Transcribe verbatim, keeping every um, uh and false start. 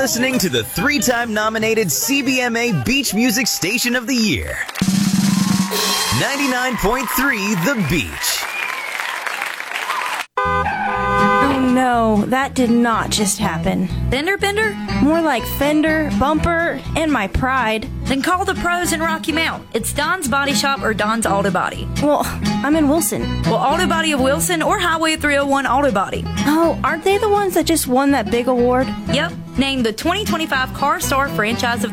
listening to the three-time nominated C B M A Beach Music Station of the Year. ninety-nine point three The Beach. Oh no, that did not just happen. Fender bender? More like fender, bumper, and my pride. Then call the pros and rock him out. It's Don's Body Shop or Don's Auto Body. Well, I'm in Wilson. Well, Auto Body of Wilson or Highway three oh one Auto Body. Oh, aren't they the ones that just won that big award? Yep, named the twenty twenty-five Car Star Franchise of